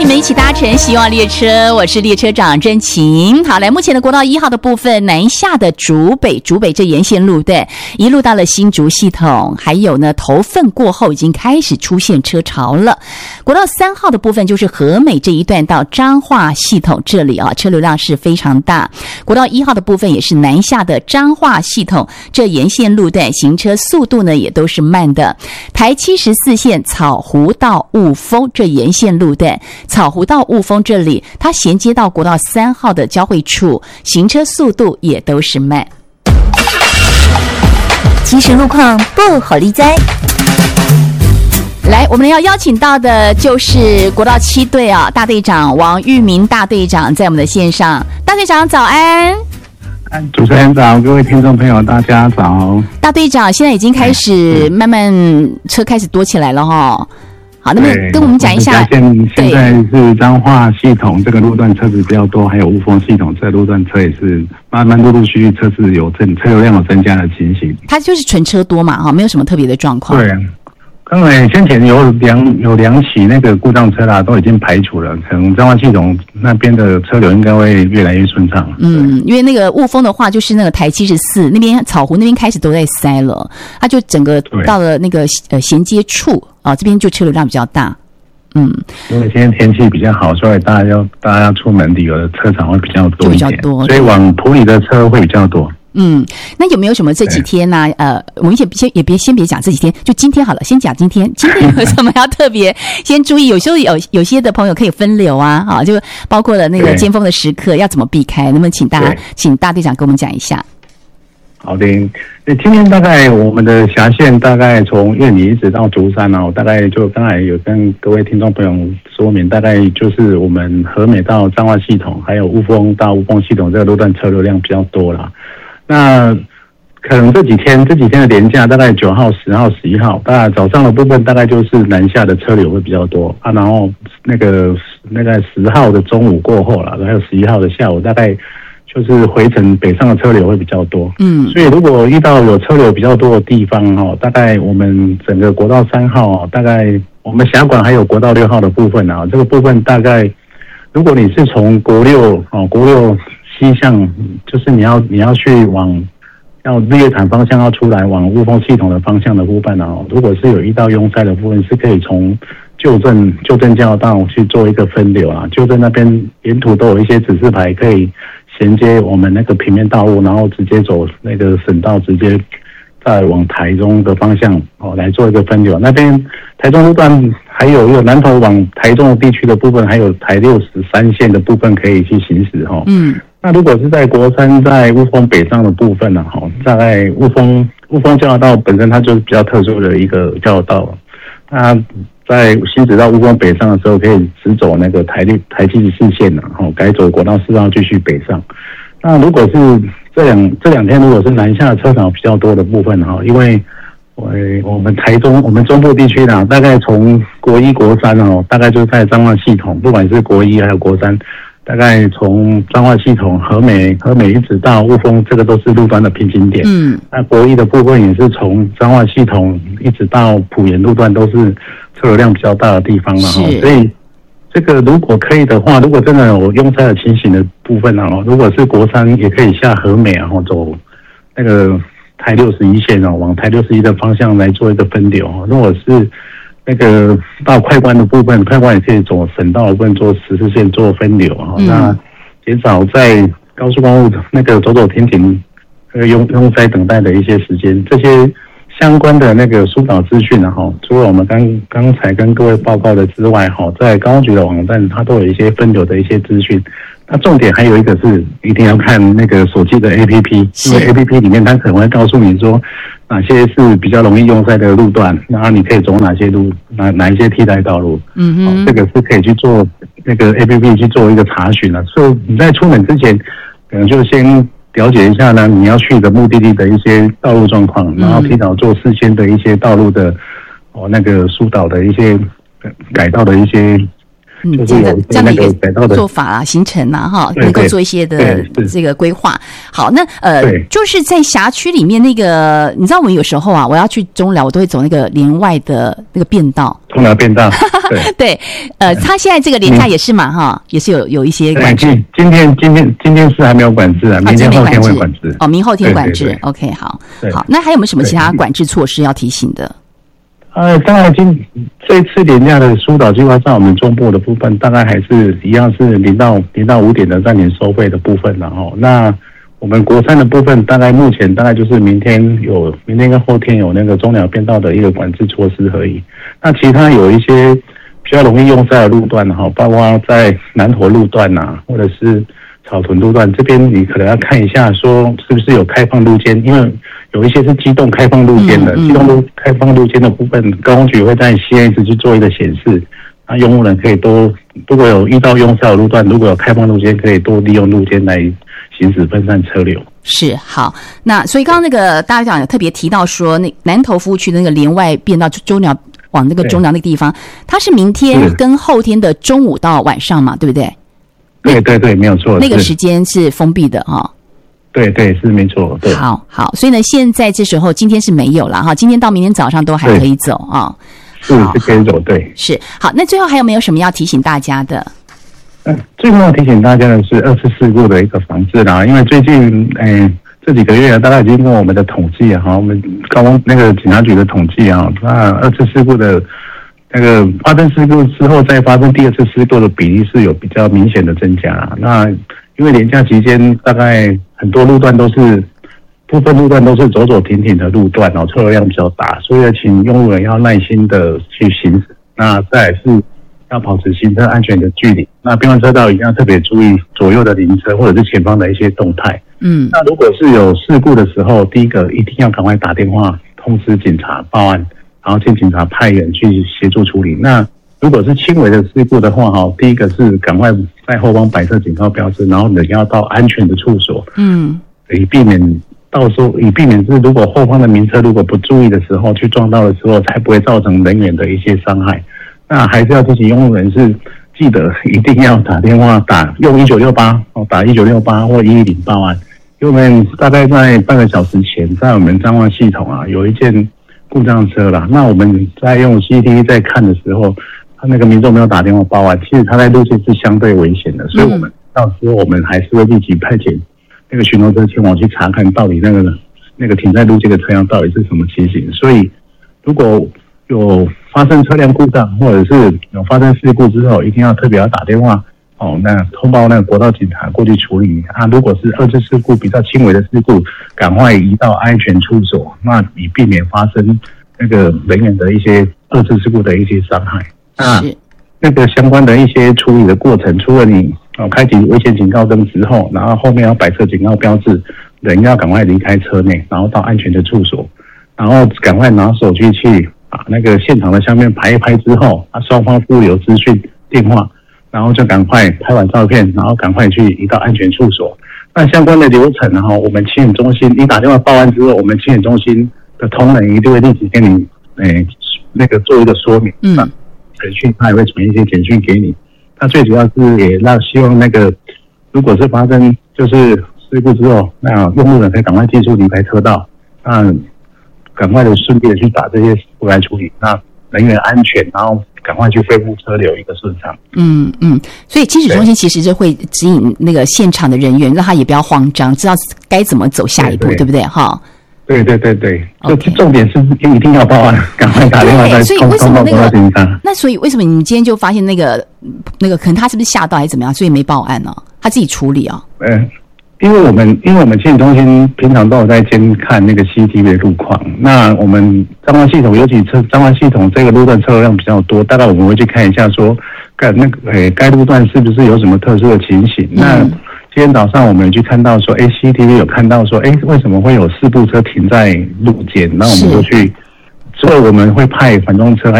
你们一起搭乘希望列车，我是列车长真晴。好，来，目前的国道1号的部分，南下的竹北这沿线路段，一路到了新竹系统，还有呢头份过后已经开始出现车潮了。国道3号的部分就是和美这一段到彰化系统这里啊，车流量是非常大。国道1号的部分也是南下的彰化系统，这沿线路段行车速度呢也都是慢的。台74线草湖到雾峰这沿线路段，草湖到雾峰这里，它衔接到国道3号的交汇处，行车速度也都是慢。 即时路况不好理哉。 来，我们要邀请到的就是国道7队啊，大队长王玉明大队长在我们的线上。大队长早安。 主持人早，各位听众朋友大家早。 大队长，现在已经开始慢慢车开始多起来了哈。好，那么跟我们讲一下。 现在是彰化系统这个路段车子比较多，还有雾峰系统这个路段车也是慢慢陆陆续续车子车流量有增加的情形。 它就是纯车多嘛，哈，没有什么特别的状况。 对，刚才先前有两起那个故障车啦，都已经排除了，可能彰化系统那边的车流应该会越来越顺畅。 因为那个雾峰的话，就是那个台74那边草湖那边开始都在塞了，它就整个到了那个衔接处啊，这边就车流量比较大。 因为现在天气比较好，所以大家出门旅游的车场会比较多一点，所以往埔里的车会比较多。 那有没有什么这几天呢？我们先别讲这几天，就今天好了，先讲今天有什么要特别先注意？有时候有些的朋友可以分流啊，就包括了那个尖峰的时刻要怎么避开，能不能请大队长跟我们讲一下？ 好的，今天大概我们的辖线大概从苑里一直到竹山啊，大概就刚才有跟各位听众朋友说明，大概就是我们和美到彰化系统，还有雾峰到雾峰系统这个路段车流量比较多啦。那可能这几天的连假，大概9号、10号、11号，大概早上的部分大概就是南下的车流会比较多啊，然后那个10号的中午过后啦，还有11号的下午，大概就是回程北上的车流会比较多。所以如果遇到有车流比较多的地方哦，大概我们整个国道3号大概我们辖管还有国道6号的部分啊，这个部分大概如果你是从国六西向，就是你要去往要日月潭方向要出来往雾峰系统的方向的部分啊，如果是有遇到拥塞的部分，是可以从旧镇交道去做一个分流啊。旧镇那边沿途都有一些指示牌可以衔接我们那个平面道路，然后直接走那个省道，直接再往台中的方向来做一个分流。那边台中路段还有南投往台中的地区的部分，还有台63线的部分可以去行驶哈。那如果是在国三在雾峰北上的部分呢，大概雾峰交流道本身它就是比较特殊的一个交流道，它在行驶到雾峰北上的时候，可以直走那个台74线呢，改走国道4号继续北上。那如果是这两天如果是南下的车潮比较多的部分哈，因为我们中部地区呢，大概从国1、国3大概就在彰化系统，不管是国1还有国3。大概从彰化系统和美一直到雾峰，这个都是路段的平行点。那国1的部分也是从彰化系统一直到埔盐路段，都是车流量比较大的地方了哈。所以这个如果可以的话，如果真的有拥塞的情形的部分如果是国3也可以下和美走那个台61线往台61的方向来做一个分流。如果是那个到快关的部分，快关也可以走省道的部分做14线做分流那减少在高速公路那个走停停拥塞等待的一些时间。这些相关的那个疏导资讯除了我们刚才跟各位报告的之外在高公局的网站它都有一些分流的一些资讯。那重点还有一个是一定要看那个手机的 APP， 因为 APP 里面它可能会告诉你说哪些是比较容易拥塞的路段，然后你可以走哪些路，哪一些替代道路。这个是可以去做那个 APP 去做一个查询的。所以你在出门之前，可能就先了解一下呢你要去的目的地的一些道路状况，然后提早做事先的一些道路的那个疏导的一些改道的一些就是有这样的一个改道的做法啊、行程啊，哈， 对能够做一些的这个规划。好，那就是在辖区里面那个，你知道我们有时候啊，我要去中寮，我都会走那个连外的那个便道。 中寮便道， 对，他现在这个连假也是嘛，哈，也是有一些管制。 今天是还没有管制啊，明天后天会管制。 哦，明后天管制。 对 OK， 好，那还有没有什么其他管制措施要提醒的？ 当然，这一次连假的疏导计划上，我们中部的部分大概还是一样是0到5点的暂停收费的部分，然后那我们国三的部分，大概目前大概就是明天跟后天有那个中寮便道的一个管制措施而已。那其他有一些比较容易用塞的路段哈，包括在南投路段啊，或者是草屯路段这边，你可能要看一下，说是不是有开放路肩，因为有一些是机动开放路肩的，机动开放路肩的部分，高公局会在 CIS 去做一个显示，那用户人可以多，如果有遇到拥塞的路段，如果有开放路肩，可以多利用路肩来行驶分散车流。是，好，那所以刚刚那个大家长有特别提到说，那南投服务区的那个连外便到中寮往那个中寮那个地方，它是明天跟后天的中午到晚上嘛，对不对？对，没有错。那个时间是封闭的哈。对，是没错。对，好，所以呢，现在这时候今天是没有了哈，今天到明天早上都还可以走啊。是可以走，对。是，好，那最后还有没有什么要提醒大家的？最后要提醒大家的是二次事故的一个防治啦，因为最近这几个月大概已经跟我们的统计啊，我们高公那个警察局的统计啊，那二次事故的那个发生事故之后再发生第二次事故的比例是有比较明显的增加啦。那因为连假期间大概很多路段都是部分路段都是走走停停的路段哦，车流量比较大，所以请用路人要耐心的去行驶。那再来是要保持行车安全的距离。那边缘车道一定要特别注意左右的邻车或者是前方的一些动态。那如果是有事故的时候，第一个一定要赶快打电话通知警察报案，然后请警察派人去协助处理。那如果是轻微的事故的话，第一个是赶快在后方摆设警告标志，然后人要到安全的处所，以避免是如果后方的民车如果不注意的时候去撞到的时候，才不会造成人员的一些伤害。那还是要提醒用户人士，记得一定要打电话用1968打1968或110报案。因为我们大概在半个小时前，在我们彰化系统啊有一件故障车啦，那我们在用 CCTV 在看的时候，他那个民众没有打电话报案，其实他在路线是相对危险的，所以我们到时候我们还是会立即派遣那个巡逻车前往去查看到底那个停在路肩的车辆到底是什么情形。所以如果有发生车辆故障或者是有发生事故之后，一定要特别要打电话那通报那个国道警察过去处理。如果是二次事故比较轻微的事故，赶快移到安全处所，那以避免发生那个人员的一些二次事故的一些伤害。那个相关的一些处理的过程，除了你开启危险警告灯之后，然后后面要摆设警告标志，人要赶快离开车内，然后到安全的处所，然后赶快拿手机去把那个现场的相片拍一拍之后，双方互留资讯电话，然后就赶快拍完照片，然后赶快去移到安全处所。那相关的流程我们亲眼中心，你打电话报案之后，我们亲眼中心的同仁一定会立即跟你那个做一个说明。简讯他也会传一些简讯给你。那最主要是也希望那个如果是发生就是事故之后，那用路人可以赶快技术离开车道，那赶快的顺利的去把这些事故来处理，那人员安全，然后赶快去恢复车流一个顺畅。所以亲子中心其实就会指引那个现场的人员，让他也不要慌张，知道该怎么走下一步，对不对？对，就重点是一定要报案，赶快打电话来通报国道警察。那所以为什么你们今天就发现那个可能他是不是吓到还是怎么样，所以没报案呢？他自己处理啊？因为我们亲子中心平常都有在监看那个 CCTV 的路况。那我们彰化系统，尤其彰化系统这个路段车流量比较多，大概我们会去看一下说，该路段是不是有什么特殊的情形。那今天早上我们有去看到说，CCTV 有看到说，为什么会有4部车停在路肩？那我们就去，所以我们会派反动车还